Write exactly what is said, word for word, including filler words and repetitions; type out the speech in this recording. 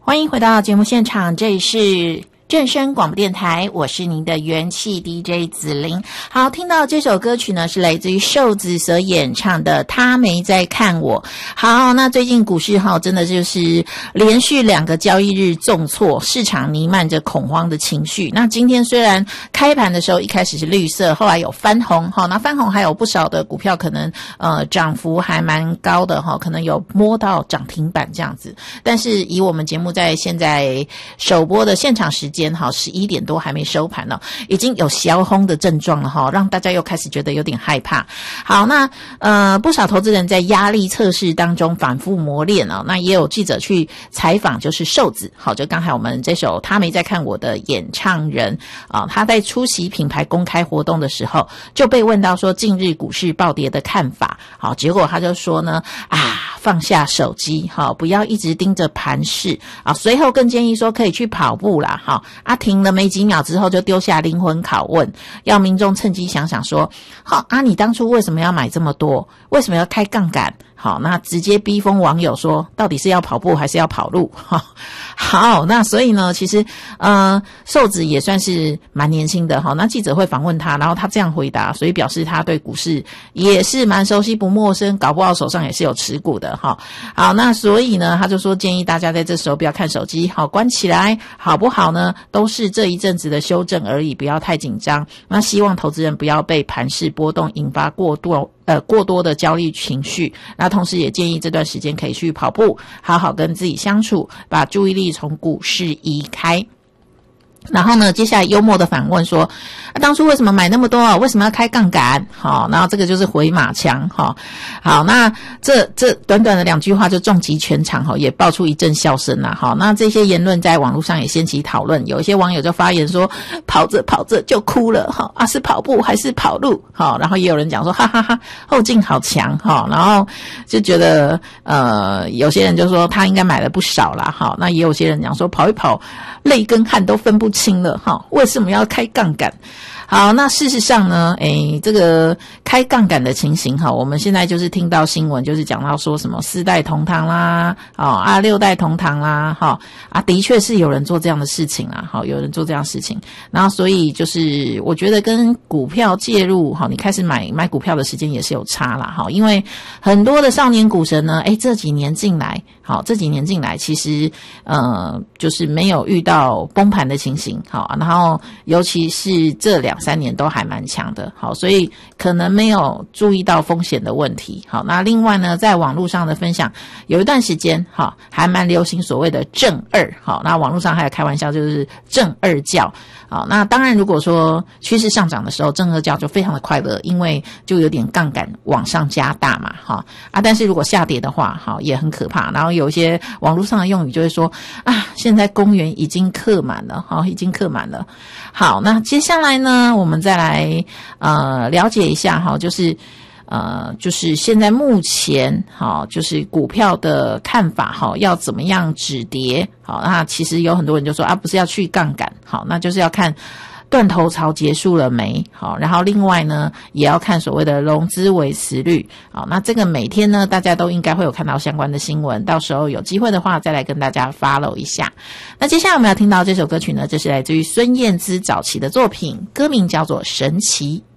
欢迎回到节目现场，这里是正声广播电台，我是您的元气 D J 子玲。好，听到这首歌曲呢，是来自于瘦子所演唱的《他没在看我》。好，那最近股市哈，真的就是连续两个交易日重挫，市场弥漫着恐慌的情绪。那今天虽然开盘的时候一开始是绿色，后来有翻红哈，那翻红还有不少的股票可能呃涨幅还蛮高的哈，可能有摸到涨停板这样子。但是以我们节目在现在首播的现场时间好，十一点多还没收盘呢，已经有小轰的症状了哈，让大家又开始觉得有点害怕。好，那呃不少投资人在压力测试当中反复磨练哦，那也有记者去采访，就是瘦子，好，就刚才我们这首他没在看我的演唱人啊，他在出席品牌公开活动的时候就被问到说近日股市暴跌的看法，好，结果他就说呢啊放下手机，好，不要一直盯着盘势啊，随后更建议说可以去跑步啦，好。啊，停了没几秒之后就丢下灵魂拷问，要民众趁机想想说，好啊，你当初为什么要买这么多？为什么要开杠杆？好，那直接逼疯网友说，到底是要跑步还是要跑路？好，那所以呢，其实呃，瘦子也算是蛮年轻的哈。那记者会访问他，然后他这样回答，所以表示他对股市也是蛮熟悉不陌生，搞不好手上也是有持股的哈。好，那所以呢，他就说建议大家在这时候不要看手机，好，关起来，好不好呢？都是这一阵子的修正而已，不要太紧张。那希望投资人不要被盘势波动引发过多呃过多的焦虑情绪。那同时也建议这段时间可以去跑步，好好跟自己相处，把注意力从股市移开。然后呢，接下来幽默的反问说，啊、当初为什么买那么多啊？为什么要开杠杆？好，然后这个就是回马枪哈。好，那这这短短的两句话就重击全场哈，也爆出一阵笑声啦。好，那这些言论在网络上也掀起讨论，有一些网友就发言说，跑着跑着就哭了哈，啊是跑步还是跑路？好，然后也有人讲说，哈哈哈，后劲好强哈，然后就觉得呃，有些人就说他应该买了不少啦。好，那也有些人讲说跑一跑，泪跟汗都分不清了哈，为什么要开杠杆？好，那事实上呢，诶，这个开杠杆的情形哈，我们现在就是听到新闻，就是讲到说什么四代同堂啦，哦啊六代同堂啦，哈啊，的确是有人做这样的事情啦，好，有人做这样的事情，然后所以就是我觉得跟股票介入，哈，你开始买买股票的时间也是有差啦，哈，因为很多的少年股神呢，诶，这几年进来，好，这几年进来其实呃就是没有遇到崩盘的情形，好，然后尤其是这两三年都还蛮强的，好，所以可能没有注意到风险的问题。好，那另外呢，在网络上的分享，有一段时间，好，还蛮流行所谓的正二，好，那网络上还有开玩笑，就是正二教。好，那当然如果说趋势上涨的时候，正二教就非常的快乐，因为就有点杠杆往上加大嘛，哈啊，但是如果下跌的话，好，也很可怕。然后有一些网络上的用语就会说啊，现在公园已经客满了，好，已经客满了。好，那接下来呢，我们再来呃了解一下哈，就是呃就是现在目前好，就是股票的看法哈，要怎么样止跌？好，那其实有很多人就说啊，不是要去杠杆，好，那就是要看断头潮结束了没？好，然后另外呢，也要看所谓的融资维持率。好，那这个每天呢，大家都应该会有看到相关的新闻，到时候有机会的话，再来跟大家 follow 一下。那接下来我们要听到这首歌曲呢，这是来自于孙燕姿早期的作品，歌名叫做《神奇》。